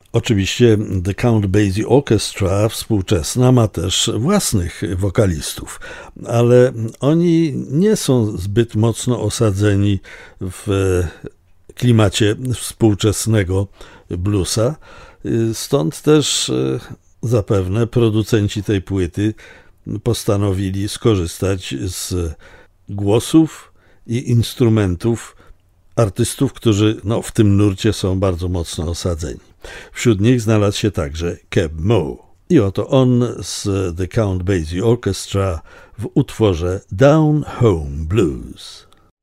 Oczywiście The Count Basie Orchestra współczesna ma też własnych wokalistów, ale oni nie są zbyt mocno osadzeni w klimacie współczesnego bluesa. Stąd też zapewne producenci tej płyty postanowili skorzystać z głosów i instrumentów artystów, którzy w tym nurcie są bardzo mocno osadzeni. Wśród nich znalazł się także Keb Mo. I oto on z The Count Basie Orchestra w utworze Down Home Blues.